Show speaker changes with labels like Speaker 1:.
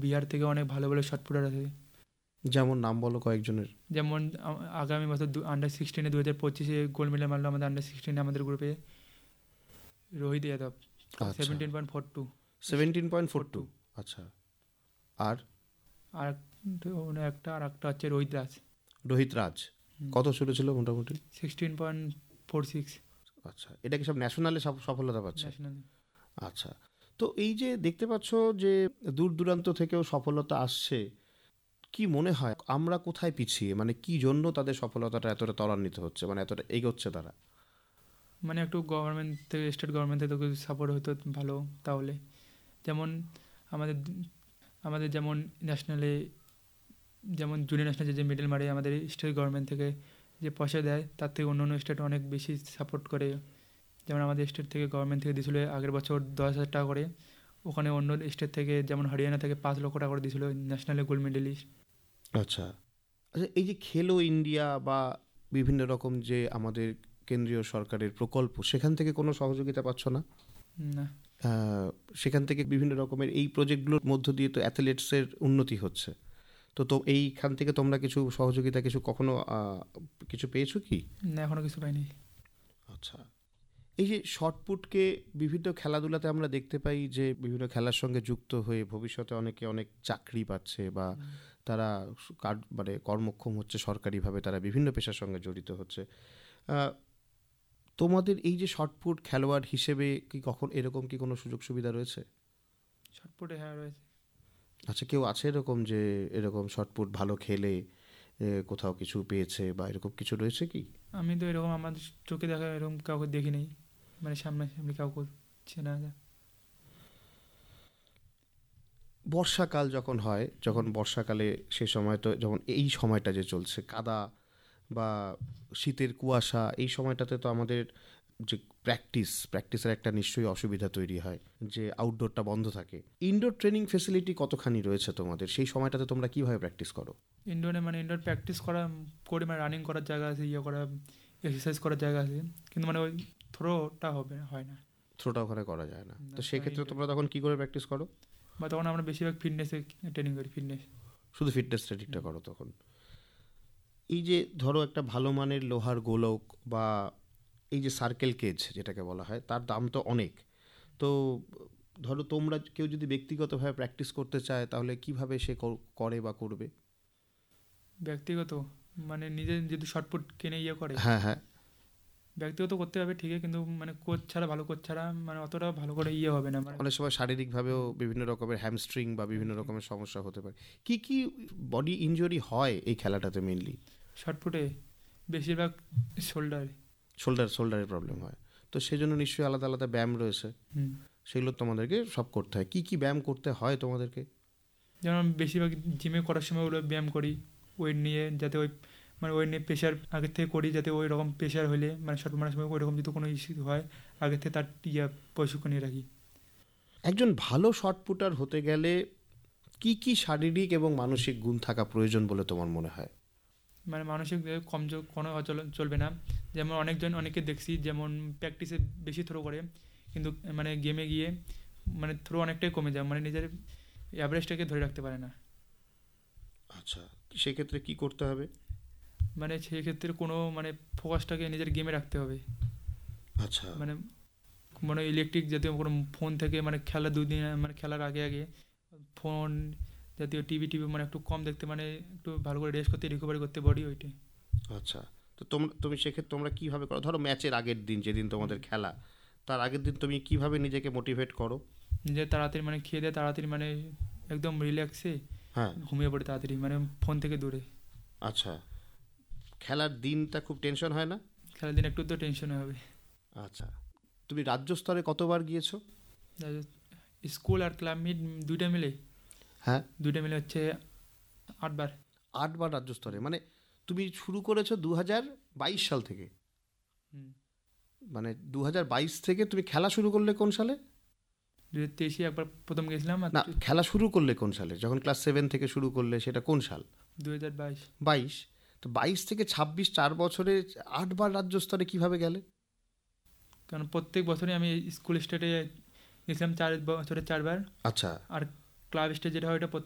Speaker 1: বিহার থেকে অনেক ভালো ভালো শটপুটার আছে।
Speaker 2: যেমন নাম বলো কয়েকজনের।
Speaker 1: যেমন আগামী বছর আন্ডার-16 2025 গোল্ড মেডেল মারলো আমাদের আন্ডার-16 আমাদের গ্রুপে রোহিত যাদব, 17.42।
Speaker 2: 17.42। আচ্ছা। আর
Speaker 1: আর একটা হচ্ছে রোহিত রাজ।
Speaker 2: রোহিত রাজ কত ছোট ছিল মোটামুটি?
Speaker 1: 16.46।
Speaker 2: আচ্ছা, এটা কি সব ন্যাশনালে সফলতা পাচ্ছে?
Speaker 1: ন্যাশনাল।
Speaker 2: আচ্ছা, তো এই যে দেখতে পাচ্ছ যে দূর দূরান্ত থেকেও সফলতা আসছে, কি মনে হয় আমরা কোথায় পিছিয়ে, মানে কি জন্য তাদের সফলতাটা এতটা ত্বরান্বিত হচ্ছে, মানে এতটা এগোচ্ছে তারা?
Speaker 1: মানে একটু গভর্নমেন্ট থেকে, স্টেট গভর্নমেন্ট থেকে কিছু সাপোর্ট হতো ভালো তাহলে। যেমন আমাদের আমাদের যেমন ন্যাশনালে, যেমন জুনিয়র ন্যাশনালে যে মেডেল মারে আমাদের স্টেট গভর্নমেন্ট থেকে যে পয়সা দেয়, তার থেকে অন্য অন্য স্টেট অনেক বেশি সাপোর্ট করে। যেমন আমাদের স্টেট থেকে গভর্নমেন্ট থেকে দিয়েছিলো আগের বছর 10,000 টাকা করে, ওখানে অন্য স্টেট থেকে যেমন হরিয়ানা থেকে 5 লক্ষ টাকা করে দিয়েছিল ন্যাশনালে গোল্ড মেডেলিস্ট।
Speaker 2: আচ্ছা আচ্ছা, এই যে খেলো ইন্ডিয়া বা বিভিন্ন রকম যে আমাদের কেন্দ্রীয় সরকারের প্রকল্প, সেখান থেকে কোনো সহযোগিতা পাচ্ছ না?
Speaker 1: না।
Speaker 2: সেখান থেকে বিভিন্ন রকমের এই প্রজেক্টগুলোর মধ্য দিয়ে তো অ্যাথলেটসের উন্নতি হচ্ছে, তো এইখান থেকে তোমরা কিছু সহযোগিতা কিছু কখনো কিছু পেয়েছো কি?
Speaker 1: না, এখনও কিছু পাইনি।
Speaker 2: আচ্ছা, এই যে শটপুটকে বিভিন্ন খেলাধুলাতে আমরা দেখতে পাই যে বিভিন্ন খেলার সঙ্গে যুক্ত হয়ে ভবিষ্যতে অনেকে অনেক চাকরি পাচ্ছে বা তারা মানে কর্মক্ষম হচ্ছে, সরকারিভাবে তারা বিভিন্ন পেশার সঙ্গে জড়িত হচ্ছে। তোমাদের এই যে শটপুট খেলোয়াড় হিসেবে কি কখন এরকম কি কোনো সুযোগ সুবিধা রয়েছে?
Speaker 1: শটপুটে হ্যাঁ রয়েছে।
Speaker 2: আচ্ছা, কেউ আছে এরকম যে এরকম শটপুট ভালো খেলে কোথাও কিছু পেয়েছে বা এরকম কিছু রয়েছে কি?
Speaker 1: আমি তো এরকম আমার চোখে দেখা এরকম কাউকে দেখি নেই, মানে সামনাসামনি কাউকে চেনা যায়।
Speaker 2: বর্ষাকাল যখন হয়, যখন বর্ষাকালে সে সময় তো, যেমন এই সময়টা যে চলছে কাদা বা শীতের কুয়াশা, এই সময়টাতে তো আমাদের যে প্র্যাকটিসের একটা নিশ্চয়ই অসুবিধা তৈরি হয়, যে আউটডোরটা বন্ধ থাকে। ইনডোর ট্রেনিং ফেসিলিটি কতখানি রয়েছে তোমাদের? সেই সময়টাতে তোমরা কীভাবে প্র্যাকটিস করো?
Speaker 1: ইনডোর প্র্যাকটিস করি, মানে রানিং করার জায়গা আছে, এক্সারসাইজ করার জায়গা আছে, কিন্তু মানে ওই থ্রোটা হয় না।
Speaker 2: থ্রোটা ওখানে করা যায় না, তো সেক্ষেত্রে তোমরা তখন কী করে প্র্যাকটিস করো?
Speaker 1: বা তখন আমরা বেশিরভাগ ফিটনেসে ট্রেনিং করি,
Speaker 2: শুধু ফিটনেস ট্রেনিংটা করো তখন? এই যে ধরো একটা ভালো মানের লোহার গোলক বা এই যে সার্কেল কেজ যেটাকে বলা হয়, তার দাম তো অনেক। তো ধরো তোমরা কেউ যদি ব্যক্তিগতভাবে প্র্যাকটিস করতে চায়, তাহলে কিভাবে সে করে বা করবে?
Speaker 1: ব্যক্তিগত মানে নিজে যদি শর্টপুট কিনে করে,
Speaker 2: হ্যাঁ হ্যাঁ,
Speaker 1: ব্যক্তিগত করতে হবে ঠিকই, কিন্তু মানে কোচ ছাড়া মানে অতটা ভালো করে হবে না।
Speaker 2: অনেক সময় শারীরিকভাবেও বিভিন্ন রকমের হ্যামস্ট্রিং বা বিভিন্ন রকমের সমস্যা হতে পারে। কি কি বডি ইনজুরি হয় এই খেলাটাতে মেনলি?
Speaker 1: শর্টপুটে বেশিরভাগ
Speaker 2: শোল্ডারের প্রবলেম হয়, তো সেই জন্য নিশ্চয়ই আলাদা আলাদা ব্যায়াম রয়েছে, সেগুলো তোমাদেরকে সব করতে হয়। কি কি ব্যায়াম করতে হয় তোমাদেরকে?
Speaker 1: যেমন বেশিরভাগ জিমে করার সময় ওগুলো ব্যায়াম করি, ওয়েট নিয়ে, যাতে ওয়েট নিয়ে প্রেশার আগের থেকে করি, যাতে ওই রকম প্রেশার হলে মানে শর্ট মারার সময় ওই রকম যদি কোনো ইস্যু হয় আগে থেকে তার প্রশিক্ষণ নিয়ে রাখি।
Speaker 2: একজন ভালো শটপুটার হতে গেলে কি কি শারীরিক এবং মানসিক গুণ থাকা প্রয়োজন বলে তোমার মনে হয়?
Speaker 1: মানে মানসিক কমজোর কোনো চলবে না। যেমন অনেকে দেখছি যেমন প্র্যাকটিসে বেশি থ্রো করে, কিন্তু মানে গেমে গিয়ে মানে থ্রো অনেকটাই কমে যায়, মানে নিজের অ্যাভারেজটাকে ধরে রাখতে পারে না।
Speaker 2: আচ্ছা, সেক্ষেত্রে কি করতে হবে?
Speaker 1: মানে সেই ক্ষেত্রে কোনো মানে ফোকাসটাকে নিজের গেমে রাখতে হবে।
Speaker 2: আচ্ছা,
Speaker 1: মানে ইলেকট্রিক জাতীয় কোনো ফোন থেকে, মানে খেলার আগে ফোন জাতীয় টিভি মানে একটু কম দেখতে, মানে একটু ভালো করে রেস্ট করতে, রিকভারি করতে বডি ওইটাই।
Speaker 2: আচ্ছা, তো তুমি সেক্ষেত্রে তোমরা কীভাবে করো? ধরো ম্যাচের আগের দিন, যেদিন তোমাদের খেলা, তার আগের দিন তুমি কিভাবে নিজেকে মোটিভেট করো?
Speaker 1: নিজে তাড়াতাড়ি মানে খেয়ে দিয়ে তাড়াতাড়ি মানে একদম রিল্যাক্সে
Speaker 2: হ্যাঁ,
Speaker 1: ঘুমিয়ে পড়ে তাড়াতাড়ি, মানে ফোন থেকে দূরে।
Speaker 2: আচ্ছা, খেলার দিনটা খুব টেনশন হয় না?
Speaker 1: খেলার দিন একটু তো টেনশন হবে।
Speaker 2: আচ্ছা, তুমি রাজ্য স্তরে কতবার গিয়েছো?
Speaker 1: স্কুল আর ক্লাব মিট দুইটা মিলে?
Speaker 2: হ্যাঁ,
Speaker 1: দুইটা মিলে হচ্ছে 8 বার।
Speaker 2: 8বার রাজ্য স্তরে? মানে তুমি শুরু করেছো 2022 সাল থেকে? মানে 2022 থেকে তুমি খেলা শুরু করলে কোন সালে?
Speaker 1: 2023 একবার প্রথম গেছিলাম।
Speaker 2: না, খেলা শুরু করলে কোন সালে? যখন ক্লাস 7 থেকে শুরু করলে, সেটা কোন সাল?
Speaker 1: 2022।
Speaker 2: তো 22 থেকে 26, 4 বছরে 8বার রাজ্য স্তরে কীভাবে গেলে?
Speaker 1: কারণ প্রত্যেক বছরই আমি স্কুল স্টেটে গেছিলাম 4 বছরে 4 বার।
Speaker 2: আচ্ছা,
Speaker 1: আর ক্লাব স্টেট যেটা হয় ওটা